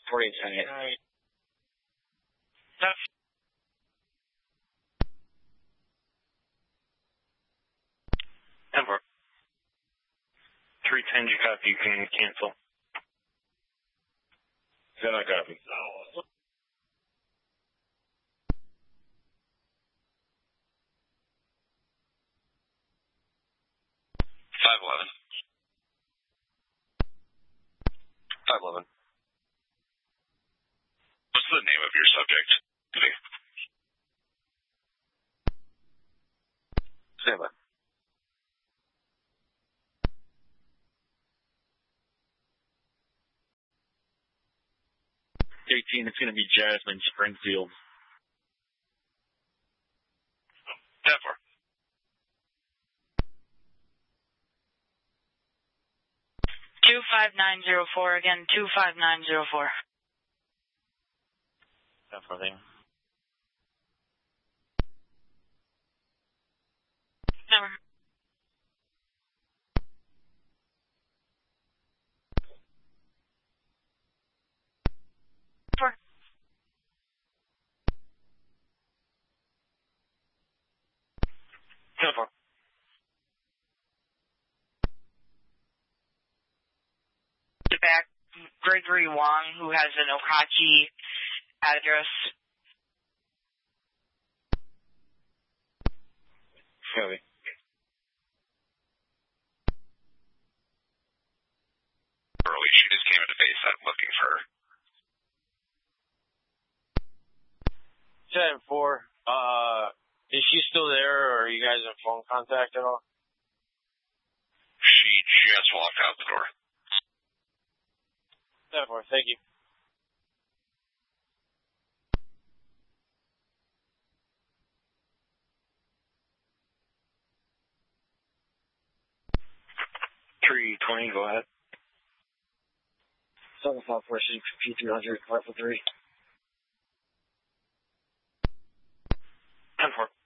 4810. That's 10-4. 310, you copy, you can cancel. 10, I copy. 511. 511. What's the name of your subject? Stand by. 18, it's going to be Jasmine Springfield. 10-4. 25904 again, 25904. 10-4 there. Never. Four. 10-4. Back Gregory Wong, who has an Okachi address. Copy. Early, she just came into base. I'm looking for her. 10-4. Is she still there, or are you guys in phone contact at all? She just walked out the door. 10-4, thank you. $320, go ahead. 7546 P300, Rifle 3. 10-4.